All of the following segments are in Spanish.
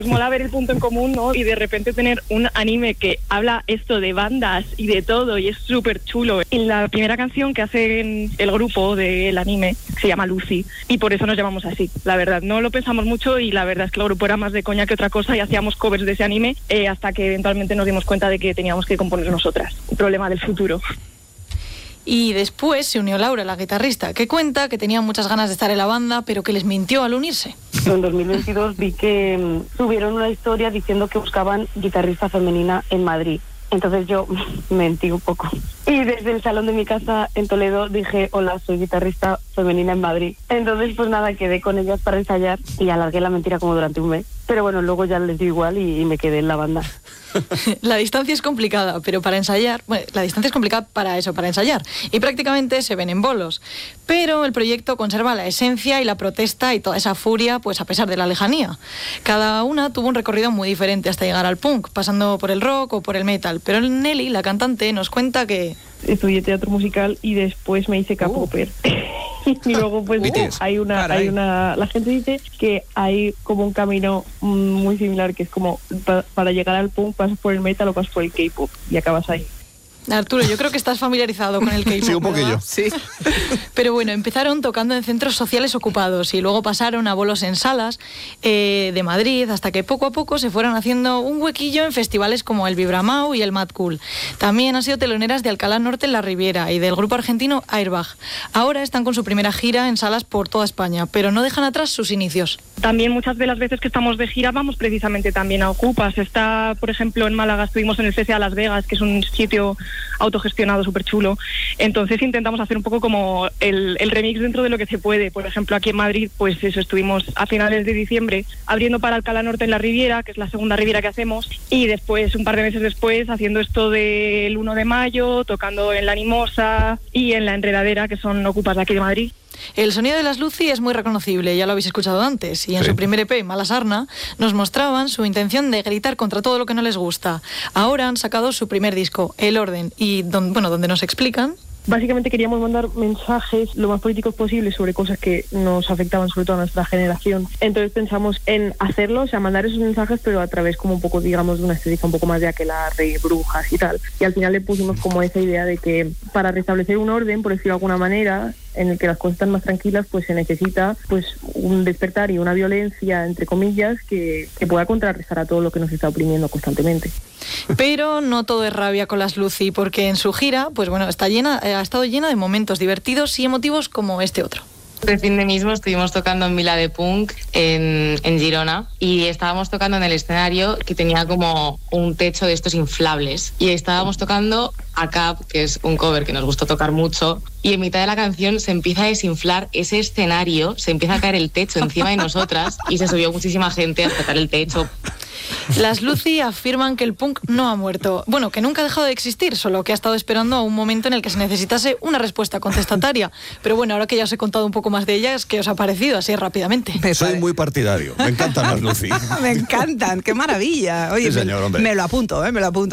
Mola ver el punto en común, ¿no? Y de repente tener un anime que habla esto de bandas y de todo, y es súper chulo. Y la primera canción que hacen el grupo del anime se llama Lucy, y por eso nos llamamos así. La verdad, no lo pensamos mucho, y la verdad es que el grupo era más de coña que otra cosa, y hacíamos covers de ese anime hasta que eventualmente nos dimos cuenta de que teníamos que componer nosotras. Un problema del futuro. Y después se unió Laura, la guitarrista, que cuenta que tenía muchas ganas de estar en la banda, pero que les mintió al unirse. En 2022 vi que subieron una historia diciendo que buscaban guitarrista femenina en Madrid. Entonces yo mentí un poco. Y desde el salón de mi casa en Toledo dije, hola, soy guitarrista femenina en Madrid. Entonces pues nada, quedé con ellas para ensayar y alargué la mentira como durante un mes. Pero bueno, luego ya les dio igual y me quedé en la banda. La distancia es complicada, pero para ensayar... Bueno, la distancia es complicada para eso, para ensayar. Y prácticamente se ven en bolos. Pero el proyecto conserva la esencia y la protesta y toda esa furia, pues a pesar de la lejanía. Cada una tuvo un recorrido muy diferente hasta llegar al punk, pasando por el rock o por el metal. Pero Nelly, la cantante, nos cuenta que... Estudié teatro musical y después me hice K-popper. Y luego pues hay una la gente dice que hay como un camino muy similar, que es como para llegar al punk pasas por el metal o pasas por el K-pop y acabas ahí. Arturo, yo creo que estás familiarizado con el K-pop. Sí, un poquillo. Sí. Pero bueno, empezaron tocando en centros sociales ocupados y luego pasaron a bolos en salas de Madrid, hasta que poco a poco se fueron haciendo un huequillo en festivales como el Vibramau y el Mad Cool. También han sido teloneras de Alcalá Norte en la Riviera y del grupo argentino Airbag. Ahora están con su primera gira en salas por toda España, pero no dejan atrás sus inicios. También muchas de las veces que estamos de gira vamos precisamente también a Ocupas. Está, por ejemplo, en Málaga estuvimos en el CCA Las Vegas, que es un sitio autogestionado súper chulo. Entonces intentamos hacer un poco como el remix dentro de lo que se puede. Por ejemplo, aquí en Madrid, pues eso, estuvimos a finales de diciembre abriendo para Alcalá Norte en la Riviera, que es la segunda Riviera que hacemos, y después, un par de meses después, haciendo esto del 1 de mayo, tocando en La Animosa y en La Enredadera, que son Ocupas de aquí de Madrid. El sonido de las Lucy es muy reconocible, ya lo habéis escuchado antes, y en su primer EP, Mala Sarna, nos mostraban su intención de gritar contra todo lo que no les gusta. Ahora han sacado su primer disco, El Orden, y donde nos explican... Básicamente queríamos mandar mensajes lo más políticos posible sobre cosas que nos afectaban sobre todo a nuestra generación. Entonces pensamos en hacerlo, o sea, mandar esos mensajes, pero a través como un poco, digamos, de una estética un poco más de aquelarre, brujas y tal. Y al final le pusimos como esa idea de que para restablecer un orden, por decirlo de alguna manera, en el que las cosas están más tranquilas, pues se necesita pues un despertar y una violencia, entre comillas, que pueda contrarrestar a todo lo que nos está oprimiendo constantemente. Pero no todo es rabia con las Lucy, porque en su gira, pues bueno, ha estado llena de momentos divertidos y emotivos como este otro. El fin de mismo estuvimos tocando en Vila de Punk en Girona, y estábamos tocando en el escenario que tenía como un techo de estos inflables, y estábamos tocando A Cap, que es un cover que nos gustó tocar mucho, y en mitad de la canción se empieza a desinflar ese escenario, se empieza a caer el techo encima de nosotras y se subió muchísima gente a tocar el techo. Las Lucy afirman que el punk no ha muerto. Bueno, que nunca ha dejado de existir, solo que ha estado esperando a un momento en el que se necesitase una respuesta contestataria. Pero bueno, ahora que ya os he contado un poco más de ellas, ¿qué os ha parecido así rápidamente? Soy muy partidario, me encantan las Lucy. Me encantan, qué maravilla. Oye, sí, señor, hombre. Me lo apunto,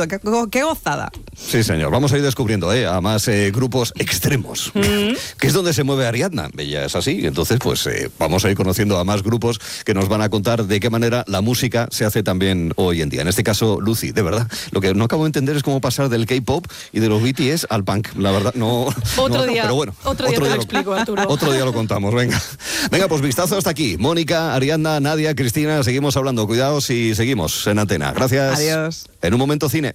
qué gozada. Sí, señor, vamos a ir descubriendo a más grupos extremos, que es donde se mueve Ariadna. Ella es así, entonces pues vamos a ir conociendo a más grupos que nos van a contar de qué manera la música se hace también hoy en día. En este caso, Lucy, de verdad, lo que no acabo de entender es cómo pasar del K-pop y de los BTS al punk. La verdad, Otro día pero bueno, te lo explico, Arturo. Otro día lo contamos, venga. Venga, pues vistazo hasta aquí. Mónica, Ariadna, Nadia, Cristina, seguimos hablando. Cuidaos y seguimos en antena. Gracias. Adiós. En un momento, cine.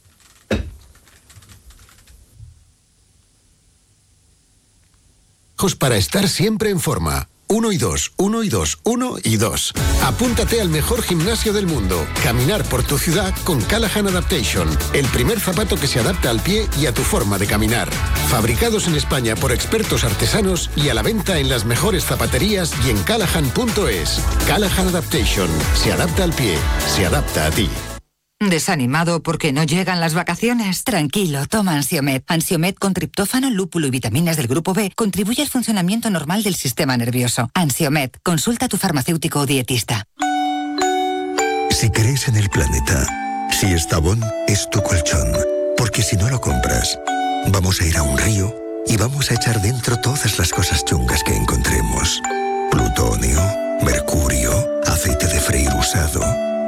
Para estar siempre en forma. 1 y 2, 1 y 2, 1 y 2. Apúntate al mejor gimnasio del mundo. Caminar por tu ciudad con Callahan Adaptation. El primer zapato que se adapta al pie y a tu forma de caminar. Fabricados en España por expertos artesanos y a la venta en las mejores zapaterías y en callahan.es. Callahan Adaptation. Se adapta al pie. Se adapta a ti. ¿Desanimado porque no llegan las vacaciones? Tranquilo, toma Ansiomed. Ansiomed con triptófano, lúpulo y vitaminas del grupo B contribuye al funcionamiento normal del sistema nervioso. Ansiomed, consulta a tu farmacéutico o dietista. Si crees en el planeta, si Estavón es tu colchón, porque si no lo compras, vamos a ir a un río y vamos a echar dentro todas las cosas chungas que encontremos. Plutonio, mercurio, aceite de freír usado...